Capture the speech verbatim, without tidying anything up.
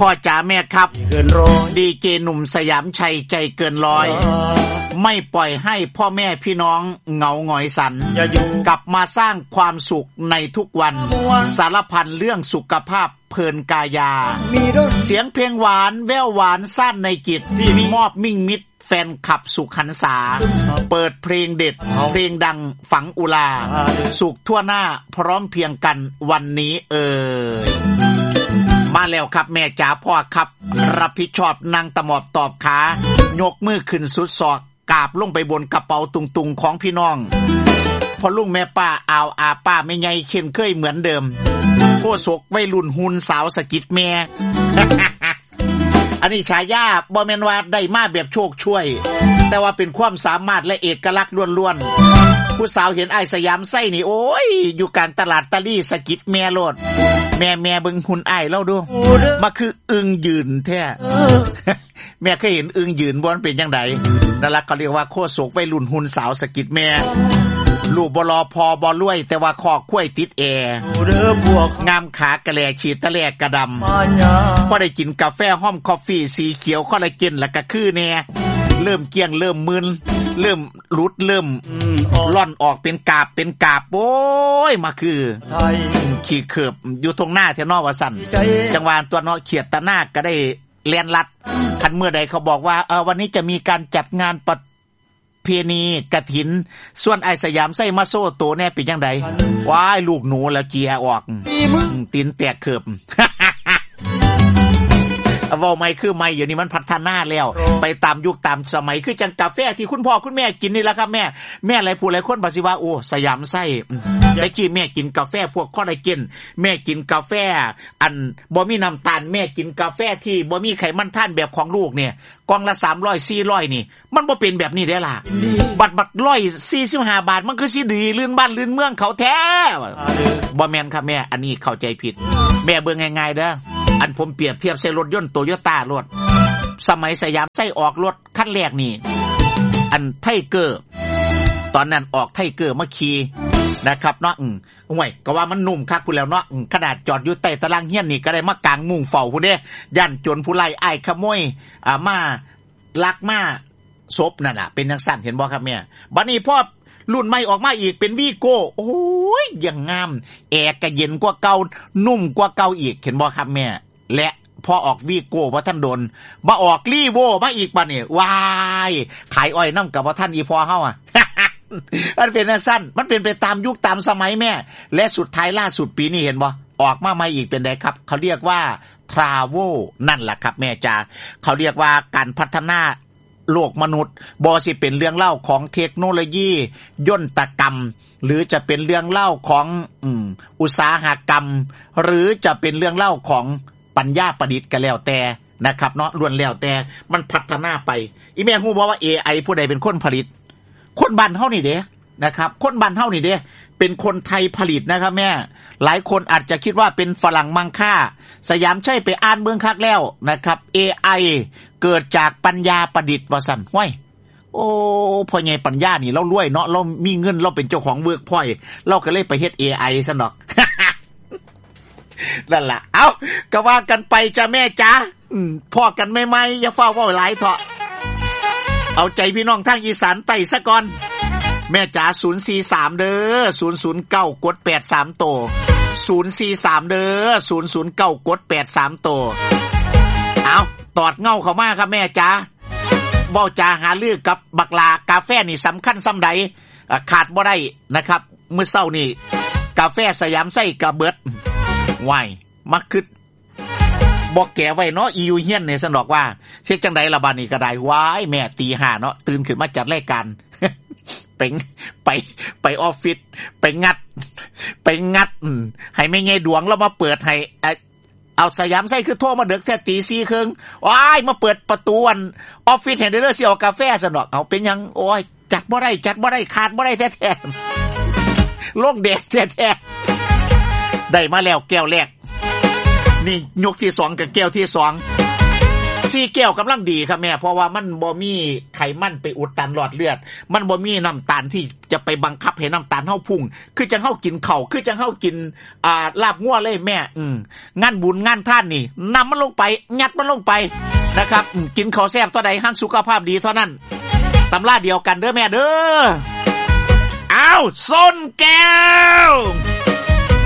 พ่อจ๋าแม่ครับดีเจหนุ่มสยามชัยใจเกินร้อยไม่ปล่อยให้พ่อแม่พี่น้องเหงาหงอยสันกลับมาสร้างความสุขในทุกวันสารพันเรื่องสุขภาพเพลินกายาเสียงเพลงหวานแว่วหวานซ่านในจิตมอบมิ่งมิตรแฟนขับสุขหันษาเปิดเพลงเด็ดเพลงดังฝังอุลาสุขทั่วหน้าพร้อมเพียงกันวันนี้เอ่ยมาแล้วครับแม่จ๋าพ่อครับรับผิดชอบนั่งตะหมอบตอบขายกมือขึ้นสุดศอกกราบลงไปบนกระเป๋าตุงๆของพี่น้องพอลุงแม่ป้าอาวอาป้าไม่ใหญ่เช่นเคยเหมือนเดิมโคศกวัยรุ่นหุ่นสาวสกิดแม่ อันนี้ฉายาบ่แม่นว่าได้มาแบบโชคช่วยแต่ว่าเป็นความสามารถและเอกลักษณ์ล้วนๆผู้สาวเห็นไอ้สยามไส้นี่โอ้ยอยู่กลางตลาดตะลี่สกิดแม่โลดแม่แม่เบิ่งหุ่นไอ้เล่าดูมาคืออึงยืนแท้ แม่เคยเห็นอึงยืนบ่มันเป็นจังไดนั่นล่ะเขาเรียกว่าโคศกวัยรุ่นหุ่นสาวสกิดแม่ลูกบ่รอพอบ่รวยแต่ว่าคอคุ้ยติดแอร์งามขากระแลฉีดตะแลกระดำพอได้กินกาแฟห้อมคอฟฟี่สีเขียวคอลลาเจนแล้วก็คือแน่เริ่มเกี้ยงเริ่มมึนเริ่มรุดเริ่มล่อนออกเป็นกาบเป็นกาบโอ้ยมาคือขี้เขิบอยู่ตรงหน้าแท้นอว่าสั่นจังหวะตัวเนาะเขียดตะหน้าก็ได้แล่นลัดคันเมื่อใดเขาบอกว่าเออวันนี้จะมีการจัดงานประเพณีกฐินส่วนไอ้สยามไส้มาโซ่โตแน่เป็นจังไดว้ายลูกหนูแล้วเจียออกตีนแตกเขิบเว้าไม่คือไม่อยู่นี่มันพัฒนาแล้วไปตามยุคตามสมัยคือจังกาแฟที่คุณพ่อคุณแม่กินนี่แหละครับแม่แม่หลายผู้หลายคนบอกสิว่าโอ้สยามไส้แต่กี้แม่กินกาแฟพวกคอลลาเจนแม่กินกาแฟอันบ่มีน้ำตาลแม่กินกาแฟที่บ่มีไขมันท่านแบบของลูกเนี่ยกล่องละสามร้อย สี่ร้อยนี่มันบ่เป็นแบบนี้ได้ล่ะบัตรบัตรหนึ่งร้อยสี่สิบห้าบาทมันคือสิดีลื่นบ้านลื่นเมืองเขาแท้บ่แม่นครับแม่อันนี้เข้าใจผิดแม่เบิ่งง่ายๆเด้ออันผมเปรียบเทียบใส่รถยนต์โตโยต้ารถสมัยสยามใส่ออกรถคันแรกนี่อันไทเกอร์ตอนนั้นออกไทเกอร์มาขี่นะครับเนาะอือห่วยก็ว่ามันนุ่มคักพุ่นแล้วเนาะขนาดจอดอยู่ใต้ตารางเฮียนนี่ก็ได้มากางมุ้งเฝ้าพุ่นเด้ย่านจนผู้ไล่อ้ายขโมยอ่ามาลักมาซบนั่นน่ะเป็นจังซั่นเห็นบ่ครับแม่บัดนี้พอรุ่นใหม่ออกมาอีกเป็นวีโก้โอ้ยยังงามแอร์ก็เย็นกว่าเก่านุ่มกว่าเก่าอีกเห็นบ่ครับแม่และพอออกวีโก้บ่ทันโดนมาออกลีโวมาอีกบัดนี้ว้ายขายอ้อยนำกับบ่ทันอีพอเฮาอ่ะ มันเป็นจังซั่นมันเป็นไปตามยุคตามสมัยแม่และสุดท้ายล่าสุดปีนี้เห็นบ่ออกมาใหม่อีกเป็นไดครับเขาเรียกว่า Travel นั่นแหละครับแม่จ๋าเขาเรียกว่าการพัฒนาโลกมนุษย์บ่สิเป็นเรื่องเล่าของเทคโนโลยียนตกรรมหรือจะเป็นเรื่องเล่าของอืมอุตสาหกรรมหรือจะเป็นเรื่องเล่าของปัญญาประดิษฐ์ก็แล้วแต่นะครับเนาะล้วนแล้วแต่มันพัฒนาไปอีแม่ฮู้บ่ว่า เอ ไอ ผู้ใดเป็นคนผลิตคนบ้านเฮานี่เด้นะครับคนบ้านเฮานี่เด้เป็นคนไทยผลิตนะครับแม่หลายคนอาจจะคิดว่าเป็นฝรั่งมังค่าสยามใช่ไปอ่านเมืองคักแล้วนะครับ เอ ไอ เกิดจากปัญญาประดิษฐ์ว่าซั่นห้วยโอ้พ่อใหญ่ปัญญานี่เรารวยเนาะเรามีเงินเราเป็นเจ้าของเวิร์กพอยต์เราก็เลยไปเฮ็ด เอ ไอ ซะดอก นั่นล่ะเอ้าก็ว่ากันไปจ้ะแม่จ๋าอืมพอกันใหม่ๆอย่าเฝ้าเว้าหลายเถาะเอาใจพี่น้องทางอีสานใต้ซะก่อนแม่จ๋าศูนย์ สี่ สามเด้อศูนย์ ศูนย์ เก้ากดแปดสามโตศูนย์ สี่ สามเด้อศูนย์ ศูนย์ เก้ากดแปดสามโตเอาตอดเงาเข้ามาครับแม่จ๋าเว้าจาหาลือกับบักลากาแฟนี่สำคัญส่ำใดขาดบ่ได้นะครับมื้อเช้านี่กาแฟสยามไส้กะเบิดว้ายมักคึดบอกแก่ไว้เนาะอียูเฮียนเนี่ยสนอกว่าเช็คจังไดล่ะบัดนี้ก็ได้ว้ายแม่ตีห้าเนาะตื่นขึ้นมาจัดรายการ ไปไปไปออฟฟิศไปงัดไปงัดให้แม่ใหญ่ดวงแล้วมาเปิดให้เอาสยามไส้คือโทรมาดึกแท้ตีสี่ครึ่งว้ายมาเปิดประตูอันออฟฟิศให้เด้อสิเอากาแฟซะเนาะเอาเป็นหยังโอ้ยจัดบ่ได้จัดบ่ได้ขาดบ่ได้แท้ๆลงแดดแท้ๆได้มาแล้วแก้วแรกนี่ยกที่สองกับแก้วที่สองสี่แก้วกำลังดีครับแม่เพราะว่ามันบ่มีไขมันไปอุดตันหลอดเลือดมันบ่มีน้ำตาลที่จะไปบังคับให้น้ำตาลเฮาพุ่งคือจังเฮากินข้าวคือจังเฮากินอ่าลาบงัวเลยแม่อืมงานบุญงานท่านนี่นำมันลงไปยัดมันลงไปนะครับกินข้าวแซ่บเท่าใดหั่งสุขภาพดีเท่านั้นตำราเดียวกันเด้อแม่เด้ออ้าวส้นแก้ว